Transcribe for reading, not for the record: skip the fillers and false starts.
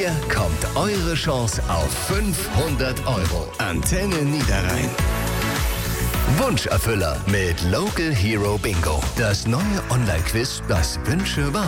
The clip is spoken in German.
Hier kommt eure Chance auf 500 €. Antenne Niederrhein. Wunscherfüller mit Local Hero Bingo. Das neue Online-Quiz, das Wünsche wahr